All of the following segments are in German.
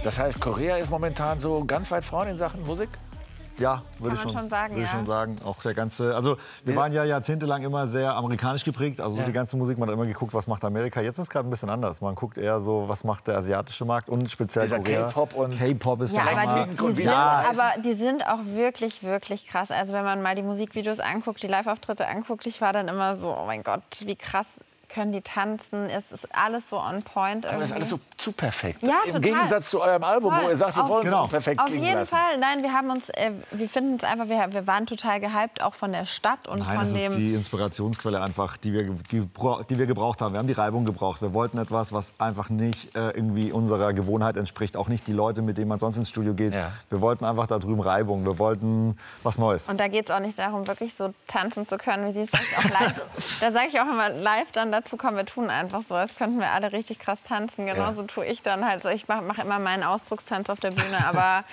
Das heißt, Korea ist momentan so ganz weit vorne in Sachen Musik? Ja, würde ich schon sagen. Auch der ganze, also wir waren ja jahrzehntelang immer sehr amerikanisch geprägt. Also so die ganze Musik, man hat immer geguckt, was macht Amerika. Jetzt ist es gerade ein bisschen anders. Man guckt eher so, was macht der asiatische Markt und speziell Korea. K-Pop ist ja, der Hammer. Aber die sind auch wirklich, wirklich krass. Also wenn man mal die Musikvideos anguckt, die Live-Auftritte anguckt, ich war dann immer so, oh mein Gott, wie krass können die tanzen, es ist alles so on point. Aber das ist alles so zu perfekt. Ja, im Gegensatz zu eurem Album, wo ihr sagt, wir wollen es so perfekt klingen lassen. Auf jeden Fall. Nein, wir finden es einfach, wir waren total gehypt, auch von der Stadt und Nein, von das dem... ist die Inspirationsquelle einfach, die wir gebraucht haben. Wir haben die Reibung gebraucht. Wir wollten etwas, was einfach nicht irgendwie unserer Gewohnheit entspricht. Auch nicht die Leute, mit denen man sonst ins Studio geht. Ja. Wir wollten einfach da drüben Reibung. Wir wollten was Neues. Und da geht es auch nicht darum, wirklich so tanzen zu können, wie sie es auch live. Da sage ich auch immer live dann dazu, komm, wir tun einfach so, als könnten wir alle richtig krass tanzen. Genauso tue ich dann halt so. Ich mache immer meinen Ausdruckstanz auf der Bühne, aber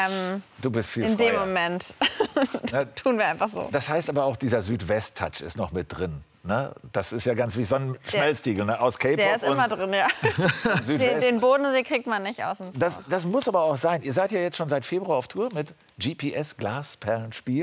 du bist viel in freier. dem Moment tun wir einfach so. Das heißt aber auch, dieser Südwest-Touch ist noch mit drin. Ne? Das ist ja ganz wie so ein Schmelztiegel, ne? Aus K-Pop. Der ist immer drin, ja. Den Bodensee kriegt man nicht aus dem das muss aber auch sein. Ihr seid ja jetzt schon seit Februar auf Tour mit GPS Glasperlenspiel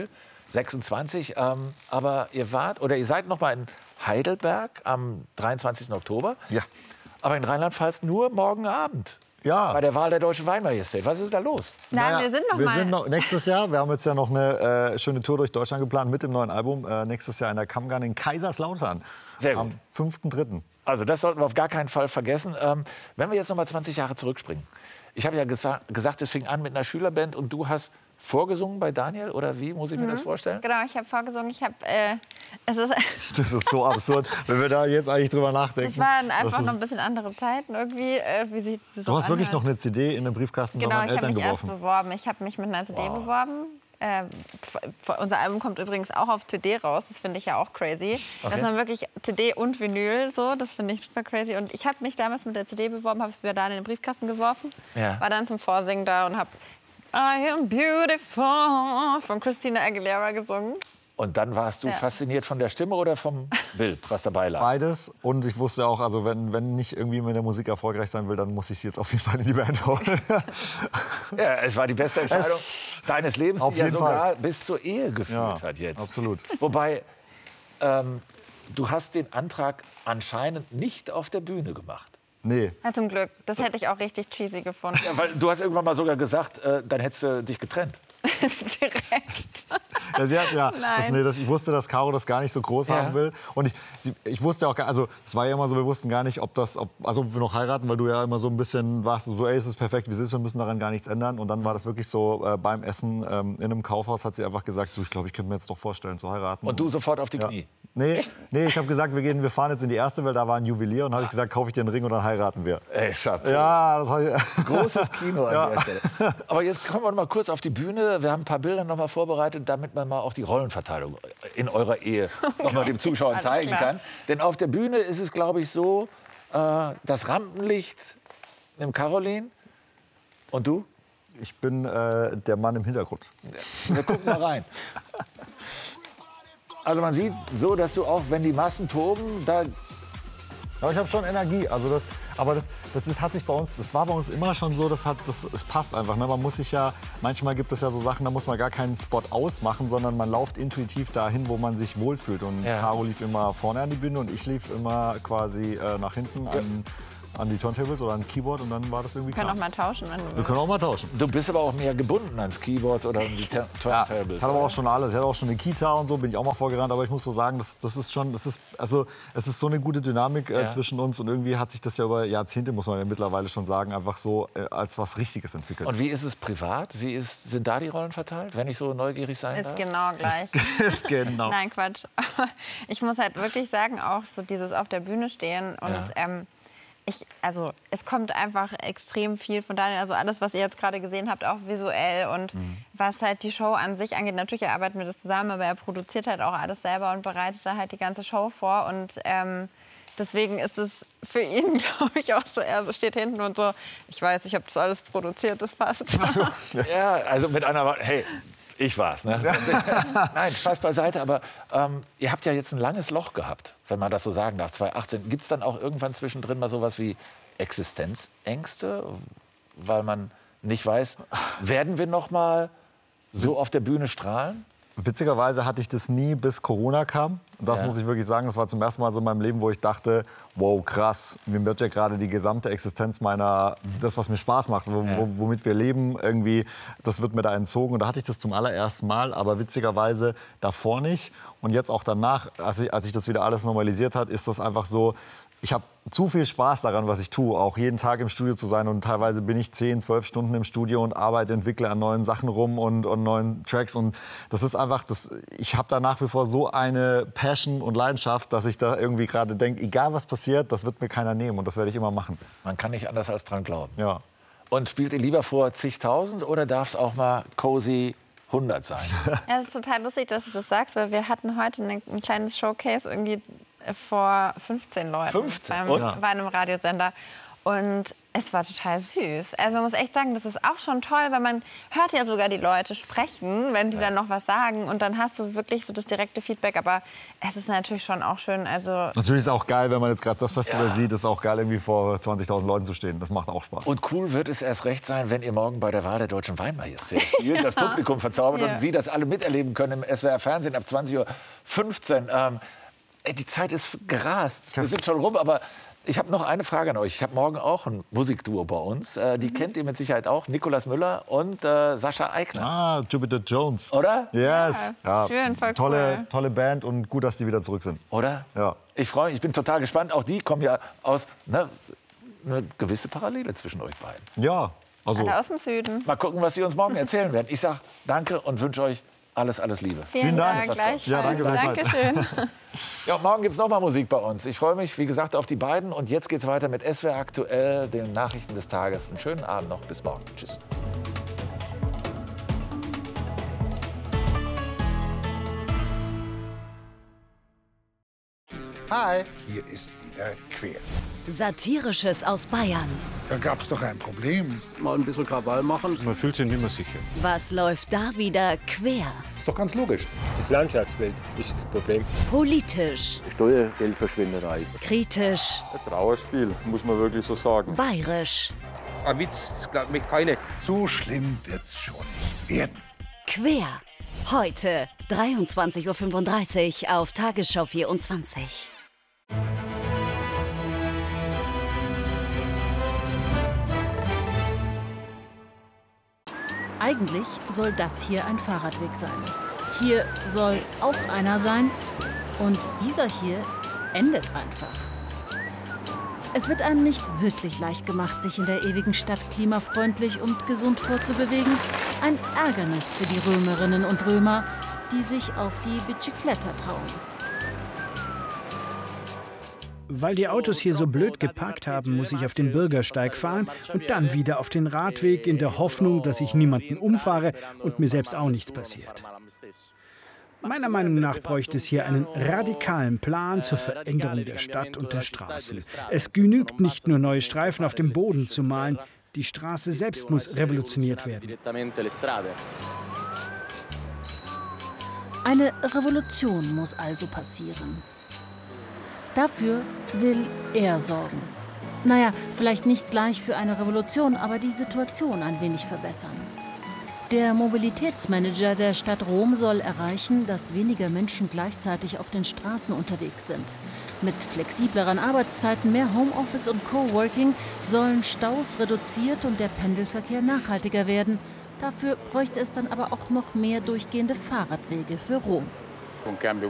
26. Aber ihr seid noch mal in Heidelberg am 23. Oktober. Ja. Aber in Rheinland-Pfalz nur morgen Abend. Ja. Bei der Wahl der Deutschen Weinmajestät. Was ist da los? Nein, wir sind noch nächstes Jahr. Wir haben jetzt ja noch eine schöne Tour durch Deutschland geplant mit dem neuen Album. Nächstes Jahr in der Kammgarn in Kaiserslautern. Sehr gut. Am 5.3. Also das sollten wir auf gar keinen Fall vergessen. Wenn wir jetzt noch mal 20 Jahre zurückspringen. Ich habe ja gesagt, es fing an mit einer Schülerband und du hast vorgesungen bei Daniel, oder wie muss ich mir das vorstellen? Genau, ich habe vorgesungen. Das ist so absurd, wenn wir da jetzt eigentlich drüber nachdenken. Es waren einfach noch ein bisschen andere Zeiten irgendwie, wie sich das Du hast wirklich noch eine CD in den Briefkasten bei meinen Eltern geworfen? Genau, ich habe mich erst beworben. Ich habe mich mit einer CD beworben. Unser Album kommt übrigens auch auf CD raus. Das finde ich ja auch crazy. Okay. Das ist dann wirklich CD und Vinyl. So, das finde ich super crazy. Und ich habe mich damals mit der CD beworben, habe es bei Daniel in den Briefkasten geworfen. Ja. War dann zum Vorsingen da und habe I am beautiful von Christina Aguilera gesungen. Und dann warst du fasziniert von der Stimme oder vom Bild, was dabei lag? Beides. Und ich wusste auch, also wenn nicht irgendwie mit der Musik erfolgreich sein will, dann muss ich sie jetzt auf jeden Fall in die Band holen. Ja, es war die beste Entscheidung deines Lebens, die ja sogar bis zur Ehe geführt hat jetzt. Absolut. Wobei, du hast den Antrag anscheinend nicht auf der Bühne gemacht. Nee. Ja, zum Glück. Das hätte ich auch richtig cheesy gefunden. Ja, weil du hast irgendwann mal sogar gesagt, dann hättest du dich getrennt. Direkt. Ja, sie hat, ich wusste, dass Caro das gar nicht so groß haben will. Und ich wusste auch gar, also es war ja immer so, wir wussten gar nicht, ob wir noch heiraten, weil du ja immer so ein bisschen warst, so, ey, es ist perfekt, wie es ist, wir müssen daran gar nichts ändern. Und dann war das wirklich so, beim Essen in einem Kaufhaus hat sie einfach gesagt, so, ich glaube, ich könnte mir jetzt doch vorstellen zu heiraten. Und du sofort auf die Knie? Nee, ich habe gesagt, wir fahren jetzt in die erste Welt, da war ein Juwelier und habe ich gesagt, kaufe ich dir einen Ring und dann heiraten wir. Ey, Schatz. Ja, das ich großes Kino an der Stelle. Aber jetzt kommen wir noch mal kurz auf die Bühne. Wir haben ein paar Bilder noch mal vorbereitet, damit man mal auch die Rollenverteilung in eurer Ehe noch mal dem Zuschauer zeigen kann. Denn auf der Bühne ist es, glaube ich, so, das Rampenlicht im Caroline. Und du? Ich bin der Mann im Hintergrund. Wir gucken mal rein. Also man sieht so, dass du auch, wenn die Massen toben, da... Aber ich habe schon Energie. Also das war bei uns immer schon so, es passt einfach. Ne? Man muss sich ja, manchmal gibt es ja so Sachen, da muss man gar keinen Spot ausmachen, sondern man läuft intuitiv dahin, wo man sich wohlfühlt. Und Caro lief immer vorne an die Bühne und ich lief immer quasi nach hinten an die Turntables oder an das Keyboard und dann war das irgendwie klar. Wir können auch mal tauschen, wenn du willst. Wir können auch mal tauschen. Du bist aber auch mehr gebunden ans Keyboard oder an die Turntables. Ich hatte aber auch schon alles. Ich hatte auch schon eine Kita und so, bin ich auch mal vorgerannt. Aber ich muss so sagen, es ist so eine gute Dynamik zwischen uns. Und irgendwie hat sich das ja über Jahrzehnte, muss man ja mittlerweile schon sagen, einfach so als was Richtiges entwickelt. Und wie ist es privat? Sind da die Rollen verteilt, wenn ich so neugierig sein darf? Ist genau gleich. Ist genau. Nein, Quatsch. Ich muss halt wirklich sagen, auch so dieses auf der Bühne stehen und es kommt einfach extrem viel von Daniel, also alles, was ihr jetzt gerade gesehen habt, auch visuell und was halt die Show an sich angeht. Natürlich erarbeiten wir das zusammen, aber er produziert halt auch alles selber und bereitet da halt die ganze Show vor und deswegen ist es für ihn, glaube ich, auch so, er steht hinten und so, ich weiß, ich habe das alles produziert, das passt. Ja, also mit einer, hey, ich war's, ne? Nein, Spaß beiseite, aber ihr habt ja jetzt ein langes Loch gehabt, wenn man das so sagen darf, 2018. Gibt es dann auch irgendwann zwischendrin mal sowas wie Existenzängste? weil man nicht weiß, werden wir noch mal so auf der Bühne strahlen? Witzigerweise hatte ich das nie, bis Corona kam. Das muss ich wirklich sagen, das war zum ersten Mal so in meinem Leben, wo ich dachte, wow, krass, mir wird ja gerade die gesamte Existenz das, was mir Spaß macht, womit wir leben, irgendwie, das wird mir da entzogen. Und da hatte ich das zum allerersten Mal, aber witzigerweise davor nicht. Und jetzt auch danach, als sich das wieder alles normalisiert hat, ist das einfach so, ich habe zu viel Spaß daran, was ich tue, auch jeden Tag im Studio zu sein. Und teilweise bin ich 10, 12 Stunden im Studio und entwickle an neuen Sachen rum und neuen Tracks. Und das ist einfach, ich habe da nach wie vor so eine Passion und Leidenschaft, dass ich da irgendwie gerade denke, egal was passiert, das wird mir keiner nehmen. Und das werde ich immer machen. Man kann nicht anders als dran glauben. Ja. Und spielt ihr lieber vor zigtausend oder darf es auch mal cozy 100 sein? Ja, das ist total lustig, dass du das sagst, weil wir hatten heute ein kleines Showcase irgendwie vor 15 Leuten 15? Bei einem Radiosender. Und es war total süß. Also man muss echt sagen, das ist auch schon toll, weil man hört ja sogar die Leute sprechen, wenn die dann noch was sagen. Und dann hast du wirklich so das direkte Feedback. Aber es ist natürlich schon auch schön. Also natürlich ist es auch geil, wenn man jetzt gerade das Festival sieht, ist auch geil, irgendwie vor 20.000 Leuten zu stehen. Das macht auch Spaß. Und cool wird es erst recht sein, wenn ihr morgen bei der Wahl der Deutschen Weinmeister spielt, das Publikum verzaubert und Sie das alle miterleben können im SWR-Fernsehen ab 20:15 Uhr. Die Zeit ist gerast. Wir sind schon rum, aber ich habe noch eine Frage an euch. Ich habe morgen auch ein Musikduo bei uns. Die kennt ihr mit Sicherheit auch. Nikolaus Müller und Sascha Aigner. Ah, Jupiter Jones. Oder? Yes. Ja, schön, voll tolle Band und gut, dass die wieder zurück sind. Oder? Ja. Ich freue mich, ich bin total gespannt. Auch die kommen ja aus eine gewisse Parallele zwischen euch beiden. Ja. Also. Alle aus dem Süden. Mal gucken, was sie uns morgen erzählen werden. Ich sage danke und wünsche euch alles Liebe. Vielen Dank. Ja, danke. Dankeschön. Ja, morgen gibt es noch mal Musik bei uns. Ich freue mich, wie gesagt, auf die beiden. Und jetzt geht es weiter mit SWR aktuell, den Nachrichten des Tages. Einen schönen Abend noch. Bis morgen. Tschüss. Hi, hier ist wieder Quer. Satirisches aus Bayern. Da gab's doch ein Problem. Mal ein bisschen Krawall machen. Man fühlt sich nicht mehr sicher. Was läuft da wieder quer? Ist doch ganz logisch. Das Landschaftsbild ist das Problem. Politisch, Steuergeldverschwinderei. kritisch, Ein Trauerspiel, muss man wirklich so sagen. bayerisch. Ein Witz, das glaubt mich keine. So schlimm wird's schon nicht werden. Quer. Heute 23:35 Uhr auf Tagesschau 24. Eigentlich soll das hier ein Fahrradweg sein. Hier soll auch einer sein. Und dieser hier endet einfach. Es wird einem nicht wirklich leicht gemacht, sich in der ewigen Stadt klimafreundlich und gesund fortzubewegen. Ein Ärgernis für die Römerinnen und Römer, die sich auf die Bicicletta trauen. Weil die Autos hier so blöd geparkt haben, muss ich auf den Bürgersteig fahren und dann wieder auf den Radweg in der Hoffnung, dass ich niemanden umfahre und mir selbst auch nichts passiert. Meiner Meinung nach bräuchte es hier einen radikalen Plan zur Veränderung der Stadt und der Straßen. Es genügt nicht nur, neue Streifen auf dem Boden zu malen. Die Straße selbst muss revolutioniert werden. Eine Revolution muss also passieren. Dafür will er sorgen. Naja, vielleicht nicht gleich für eine Revolution, aber die Situation ein wenig verbessern. Der Mobilitätsmanager der Stadt Rom soll erreichen, dass weniger Menschen gleichzeitig auf den Straßen unterwegs sind. Mit flexibleren Arbeitszeiten, mehr Homeoffice und Coworking sollen Staus reduziert und der Pendelverkehr nachhaltiger werden. Dafür bräuchte es dann aber auch noch mehr durchgehende Fahrradwege für Rom.